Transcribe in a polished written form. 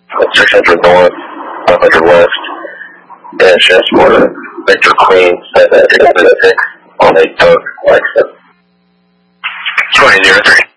600 north, 500 west, dash transporter, Victor Queen, 786, on a Doug Lexus. 2003.